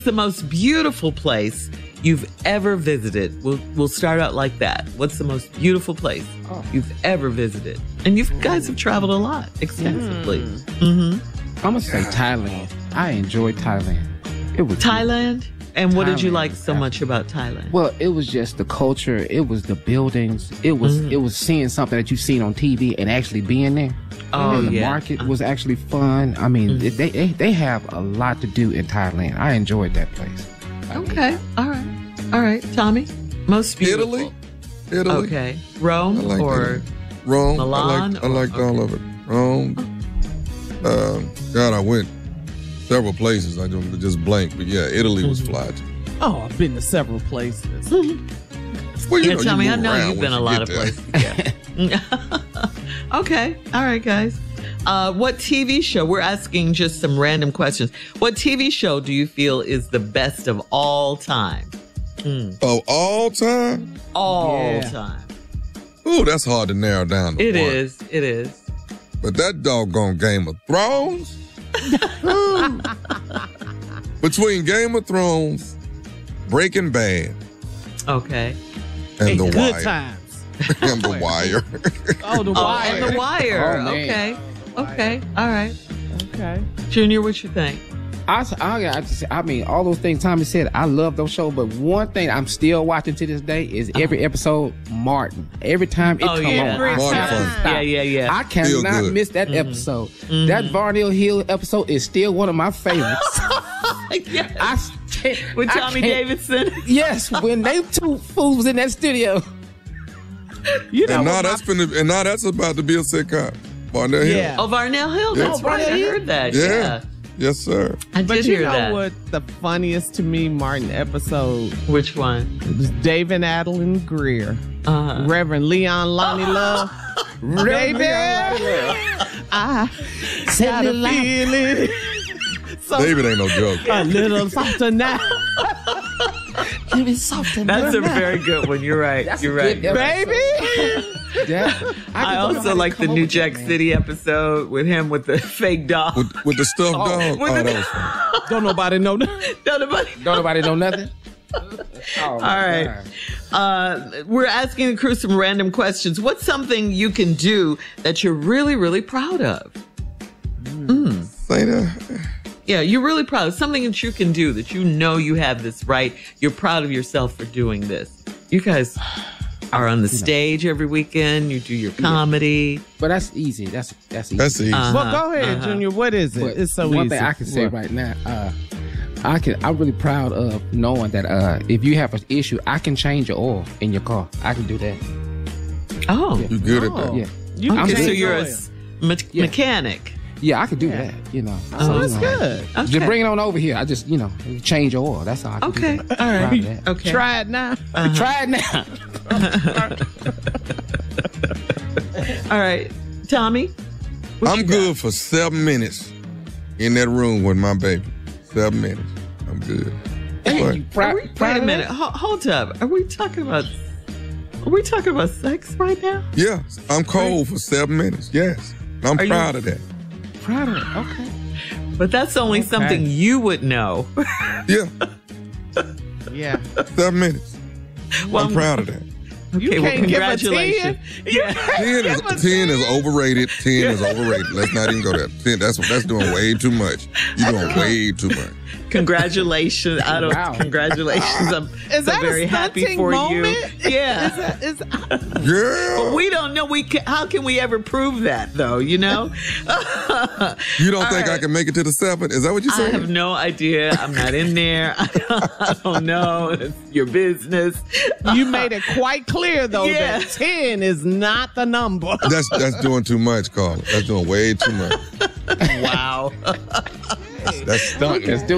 the most beautiful place you've ever visited? We'll start out like that. What's the most beautiful place you've ever visited? And you guys have traveled a lot, extensively. I'm gonna say Thailand. I enjoyed Thailand. It was Thailand? And what did you Thailand, like so much about Thailand? Well, it was just the culture. It was the buildings. It was seeing something that you've seen on TV and actually being there. And the market was actually fun. I mean, they have a lot to do in Thailand. I enjoyed that place. Okay. All right. Tommy, most beautiful. Italy. Okay. Rome I like or Italy. Rome. Milan? I liked all of it. Rome. God, I went several places. I just blanked, but yeah, Italy was fly too. Oh, I've been to several places. Well, you know, Tommy, you I move know around you've been once a lot you of get places. Yeah. Okay. All right, guys. What TV show? We're asking just some random questions. What TV show do you feel is the best of all time? Of all time? All time. Ooh, that's hard to narrow down to It one. is. But that doggone Game of Thrones? Between Game of Thrones, Breaking Bad, Okay. and The Good Wire. times. And The Wire. Oh, The Wire. And The Wire. Oh, man. Okay. All right. Okay. Junior, what you think? I mean, all those things Tommy said, I love those shows, but one thing I'm still watching to this day is every episode, Martin. Every time it comes on, I Martin have to fun. stop. Yeah. I Still cannot good. miss that episode. That Varnell Hill episode is still one of my favorites. Yes. With Tommy Davidson. Yes, when they two fools was in that studio. You know And now what that's about to be a sitcom. Varnell Hill. Yeah. Oh, Varnell Hill. Yeah. That's right. I heard that. Yeah. Yeah. Yes, sir. I But did you hear know that. what the funniest to me Martin episode? Which one? It was David Adeline Greer. Reverend Leon Lonnie Love. Baby, I got a feeling. So David ain't no joke. a little softer now. That's a very good one. You're right. You're right. Baby. I also like the New Jack City episode with him with the fake dog. With the stuffed dog. with Oh, the- that was fun. Don't nobody know that. Nobody. Don't nobody know nothing? All right. We're asking the crew some random questions. What's something you can do that you're really, really proud of? Say that. Yeah, you're really proud of something that you can do that you know you have this right. You're proud of yourself for doing this. You guys are on the stage every weekend. You do your comedy. But that's easy. That's easy. That's easy. Well, go ahead, Junior. What is it? But It's so one easy. thing I can say right now, I'm really proud of knowing that if you have an issue, I can change your oil in your car. I can do that. Oh. You good at that. Yeah. You I'm Okay, can so good. you're a enjoy it. mechanic. Yeah, I can do that. You know. Oh, that's good. Okay. Just bring it on over here. I just, change your oil. That's all I can Okay. do. All right. Proud of that. Okay. Try it now. Try it now. All right. Tommy? what I'm you good for 7 minutes in that room with my baby. 7 minutes. I'm good. But Wait a minute. Hold up. Are we talking about sex right now? yeah, I'm cold for 7 minutes. Yes. I'm Are you- proud of that. Proud of it. Okay. But that's only something you would know. Yeah, Yeah. 7 minutes. Well, I'm proud of that. Okay, well, can't give a 10? congratulations. Yeah. 10 is overrated. 10 is overrated. Let's not even go there. 10, that's doing way too much. You're doing way too much. Congratulations. Wow. Congratulations. I'm Is so that a very happy stunting for moment? you. Yeah. Girl, We don't know. How can we ever prove that, though? You know? you don't All think I right. can make it to the 7? Is that what you're I saying? have no idea. I'm not in there. I don't know. It's your business. You made it quite clear, though, Yeah. that 10 is not the number. That's doing too much, Carla. That's doing way too much. Wow. That's stunting. Let's do